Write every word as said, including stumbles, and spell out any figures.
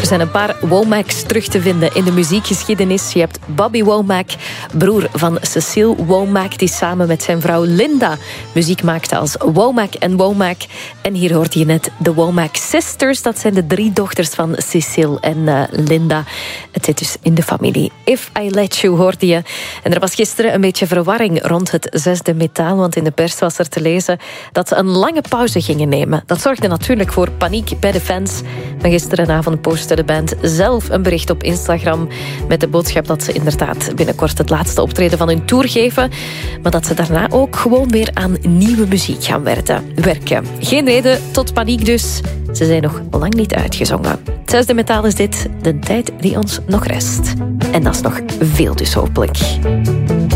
Er zijn een paar Womacs terug te vinden in de muziekgeschiedenis. Je hebt Bobby Womack, broer van Cecile Womack, die samen met zijn vrouw Linda muziek maakte als Womack en Womack. En hier hoorde je net de Womack Sisters. Dat zijn de drie dochters van Cecile en uh, Linda. Het zit dus in de familie. If I Let You hoorde je. En er was gisteren een beetje verwarring rond het zesde metaal, want in de pers was er te lezen dat ze een lange pauze gingen nemen. Dat zorgde natuurlijk voor paniek bij de fans. Maar gisterenavond postte de band zelf een bericht op Instagram met de boodschap dat ze inderdaad binnenkort het laatste optreden van hun tour geven, maar dat ze daarna ook gewoon weer aan nieuwe muziek gaan werken. Geen reden tot paniek dus. Ze zijn nog lang niet uitgezongen. Het zesde metaal is dit, de tijd die ons nog rest. En dat is nog veel dus hopelijk.